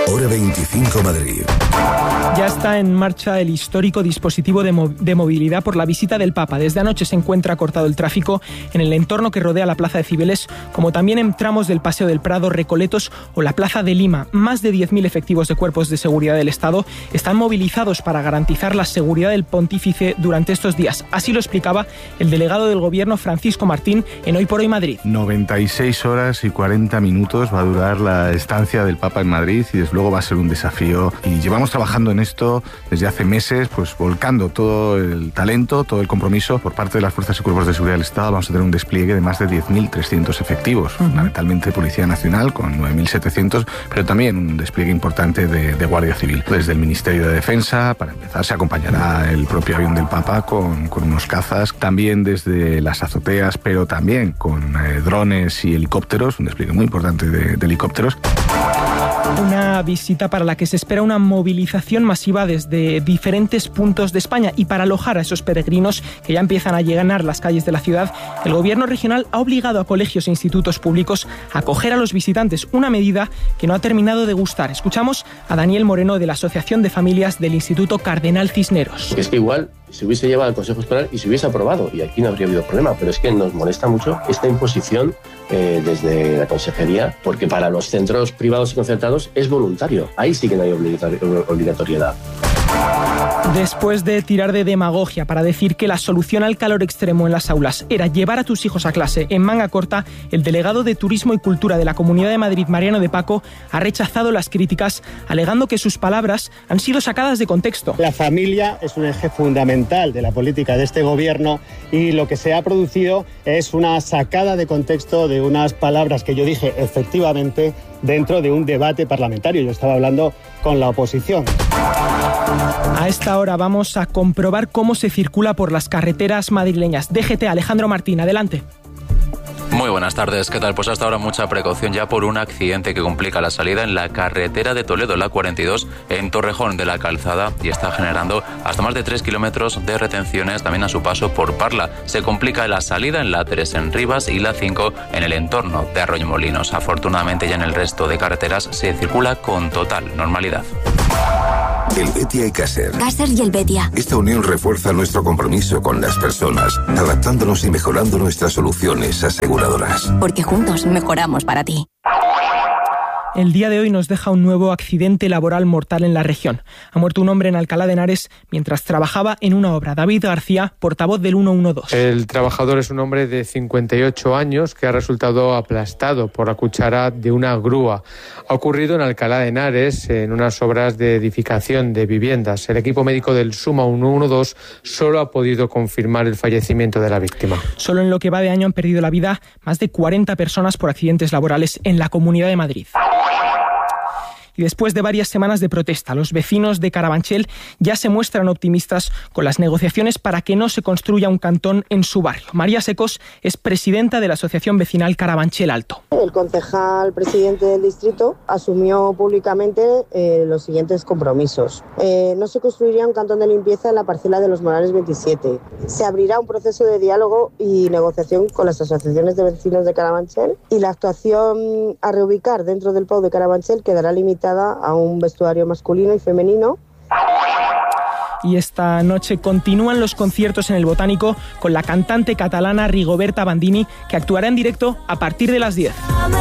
Hora 25 Madrid. Ya está en marcha el histórico dispositivo de movilidad por la visita del Papa. Desde anoche se encuentra cortado el tráfico en el entorno que rodea la Plaza de Cibeles, como también en tramos del Paseo del Prado, Recoletos o la Plaza de Lima. Más de 10.000 efectivos de cuerpos de seguridad del Estado están movilizados para garantizar la seguridad del pontífice durante estos días. Así lo explicaba el delegado del Gobierno, Francisco Martín, en Hoy por Hoy Madrid. 96 horas y 40 minutos va a durar la estancia del Papa en Madrid y desde luego va a ser un desafío. Y llevamos trabajando en esto desde hace meses, pues volcando todo el talento, todo el compromiso por parte de las fuerzas y cuerpos de seguridad del Estado. Vamos a tener un despliegue de más de 10.300 efectivos, fundamentalmente Policía Nacional con 9.700, pero también un despliegue importante de Guardia Civil. Desde el Ministerio de Defensa, para empezar, se acompañará el propio avión del Papa con unos cazas, también desde las azoteas, pero también con drones y helicópteros, un despliegue muy importante de helicópteros. Una visita para la que se espera una movilización masiva desde diferentes puntos de España, y para alojar a esos peregrinos que ya empiezan a llenar las calles de la ciudad, el Gobierno regional ha obligado a colegios e institutos públicos a acoger a los visitantes, una medida que no ha terminado de gustar. Escuchamos a Daniel Moreno de la Asociación de Familias del Instituto Cardenal Cisneros. Es que igual se hubiese llevado al Consejo Escolar y se hubiese aprobado y aquí no habría habido problema, pero es que nos molesta mucho esta imposición desde la Consejería, porque para los centros privados y concertados es voluntario, ahí sí que no hay obligatoriedad. Después de tirar de demagogia para decir que la solución al calor extremo en las aulas era llevar a tus hijos a clase en manga corta, el delegado de Turismo y Cultura de la Comunidad de Madrid, Mariano de Paco, ha rechazado las críticas, alegando que sus palabras han sido sacadas de contexto. La familia es un eje fundamental de la política de este gobierno y lo que se ha producido es una sacada de contexto de unas palabras que yo dije efectivamente dentro de un debate parlamentario. Yo estaba hablando con la oposición. A esta hora vamos a comprobar cómo se circula por las carreteras madrileñas. DGT, Alejandro Martín, adelante. Muy buenas tardes, ¿qué tal? Pues hasta ahora mucha precaución ya por un accidente que complica la salida en la carretera de Toledo, la 42, en Torrejón de la Calzada, y está generando hasta más de 3 kilómetros de retenciones también a su paso por Parla. Se complica la salida en la 3 en Rivas y la 5 en el entorno de Arroyomolinos. Afortunadamente ya en el resto de carreteras se circula con total normalidad. Helvetia y Caser. Caser y Helvetia. Esta unión refuerza nuestro compromiso con las personas, adaptándonos y mejorando nuestras soluciones aseguradoras. Porque juntos mejoramos para ti. El día de hoy nos deja un nuevo accidente laboral mortal en la región. Ha muerto un hombre en Alcalá de Henares mientras trabajaba en una obra. David García, portavoz del 112. El trabajador es un hombre de 58 años que ha resultado aplastado por la cuchara de una grúa. Ha ocurrido en Alcalá de Henares, en unas obras de edificación de viviendas. El equipo médico del SUMA 112 solo ha podido confirmar el fallecimiento de la víctima. Solo en lo que va de año han perdido la vida más de 40 personas por accidentes laborales en la Comunidad de Madrid. Y después de varias semanas de protesta, los vecinos de Carabanchel ya se muestran optimistas con las negociaciones para que no se construya un cantón en su barrio. María Secos es presidenta de la Asociación Vecinal Carabanchel Alto. El concejal presidente del distrito asumió públicamente los siguientes compromisos. No se construiría un cantón de limpieza en la parcela de los Morales 27. Se abrirá un proceso de diálogo y negociación con las asociaciones de vecinos de Carabanchel, y la actuación a reubicar dentro del PAU de Carabanchel quedará limitada a un vestuario masculino y femenino. Y esta noche continúan los conciertos en el Botánico con la cantante catalana Rigoberta Bandini, que actuará en directo a partir de las 10.